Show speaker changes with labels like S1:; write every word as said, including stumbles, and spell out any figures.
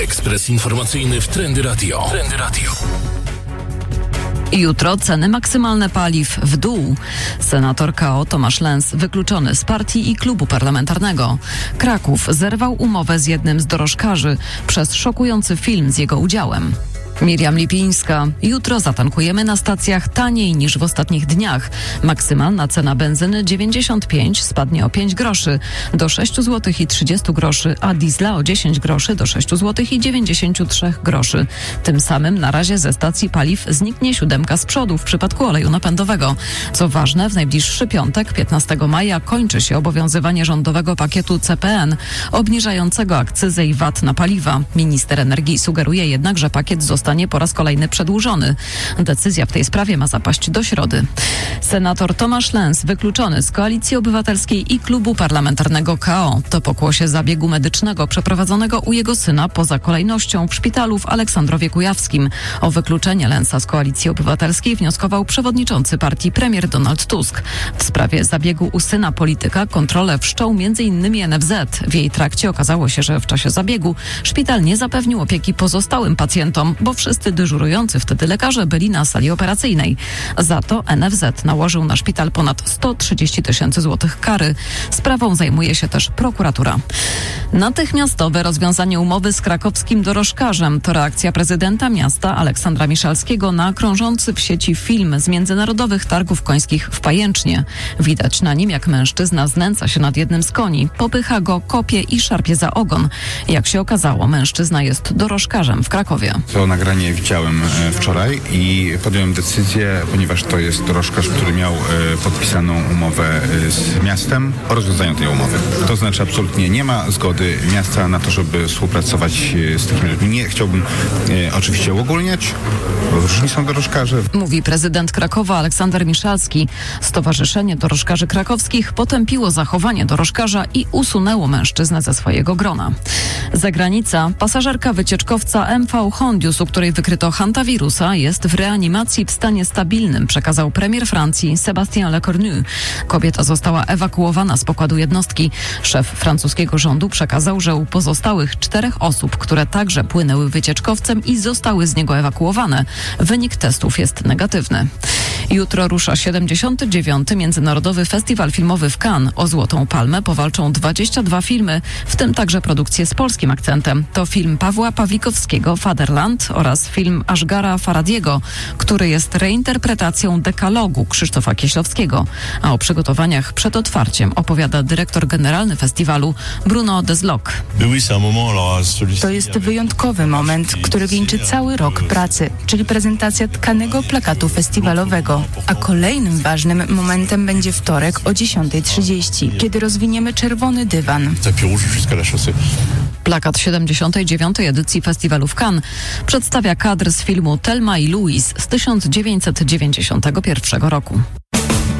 S1: Ekspres informacyjny w Trendy Radio. Trendy Radio.
S2: Jutro ceny maksymalne paliw w dół. Senator K O Tomasz Lens wykluczony z partii i klubu parlamentarnego. Kraków zerwał umowę z jednym z dorożkarzy przez szokujący film z jego udziałem. Miriam Lipińska. Jutro zatankujemy na stacjach taniej niż w ostatnich dniach. Maksymalna cena benzyny dziewięćdziesiąt pięć spadnie o pięć groszy do sześć złotych i trzydzieści groszy, a diesla o dziesięć groszy do sześć złotych i dziewięćdziesiąt trzy groszy. Tym samym na razie ze stacji paliw zniknie siódemka z przodu w przypadku oleju napędowego. Co ważne, w najbliższy piątek, piętnastego maja, kończy się obowiązywanie rządowego pakietu C P N obniżającego akcyzę i V A T na paliwa. Minister energii sugeruje jednak, że pakiet zostanie zostanie po raz kolejny przedłużony. Decyzja w tej sprawie ma zapaść do środy. Senator Tomasz Lens wykluczony z Koalicji Obywatelskiej i klubu parlamentarnego K O. To pokłosie zabiegu medycznego przeprowadzonego u jego syna poza kolejnością w szpitalu w Aleksandrowie Kujawskim. O wykluczenie Lensa z Koalicji Obywatelskiej wnioskował przewodniczący partii premier Donald Tusk. W sprawie zabiegu u syna polityka kontrolę wszczął między innymi N F Z. W jej trakcie okazało się, że w czasie zabiegu szpital nie zapewnił opieki pozostałym pacjentom, bo wszyscy dyżurujący wtedy lekarze byli na sali operacyjnej. Za to N F Z nałożył na szpital ponad sto trzydzieści tysięcy złotych kary. Sprawą zajmuje się też prokuratura. Natychmiastowe rozwiązanie umowy z krakowskim dorożkarzem to reakcja prezydenta miasta Aleksandra Miszalskiego na krążący w sieci film z międzynarodowych targów końskich w Pajęcznie. Widać na nim, jak mężczyzna znęca się nad jednym z koni, popycha go, kopie i szarpie za ogon. Jak się okazało, mężczyzna jest dorożkarzem w Krakowie.
S3: To nagranie widziałem wczoraj i podjąłem decyzję, ponieważ to jest dorożkarz, który miał podpisaną umowę z miastem o rozwiązaniu tej umowy. To znaczy absolutnie nie ma zgody miasta na to, żeby współpracować z takimi ludźmi. Nie chciałbym e, oczywiście uogólniać, bo różni są dorożkarze.
S2: Mówi prezydent Krakowa Aleksander Miszalski. Stowarzyszenie Dorożkarzy Krakowskich potępiło zachowanie dorożkarza i usunęło mężczyznę ze swojego grona. Zagranica. Pasażerka wycieczkowca M V Hondius, u której wykryto hantawirusa, jest w reanimacji w stanie stabilnym, przekazał premier Francji Sébastien Lecornu. Kobieta została ewakuowana z pokładu jednostki. Szef francuskiego rządu przekazał, że u pozostałych czterech osób, które także płynęły wycieczkowcem i zostały z niego ewakuowane, wynik testów jest negatywny. Jutro rusza siedemdziesiąty dziewiąty Międzynarodowy Festiwal Filmowy w Cannes. O Złotą Palmę powalczą dwadzieścia dwa filmy, w tym także produkcje z polskim akcentem. To film Pawła Pawlikowskiego Fatherland oraz film Ashgara Farhadiego, który jest reinterpretacją dekalogu Krzysztofa Kieślowskiego. A o przygotowaniach przed otwarciem opowiada dyrektor generalny festiwalu Bruno Desloc.
S4: To jest wyjątkowy moment, który wieńczy cały rok pracy, czyli prezentacja tkanego plakatu festiwalowego. A kolejnym ważnym momentem będzie wtorek o dziesiątej trzydzieści, kiedy rozwiniemy czerwony dywan.
S2: Plakat siedemdziesiątej dziewiątej edycji Festiwalu w Cannes przedstawia kadr z filmu Thelma i Louise z tysiąc dziewięćset dziewięćdziesiątego pierwszego roku.